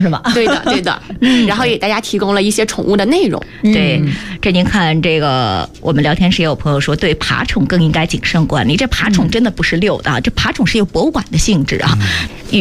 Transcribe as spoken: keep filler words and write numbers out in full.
是吧？ 对的，对的。然后也给大家提供了一些宠物的内容。 对，这您看这个，我们聊天室也有朋友说，对爬宠更应该谨慎管理。这爬宠真的不是溜的，这爬宠是有博物馆的性质啊。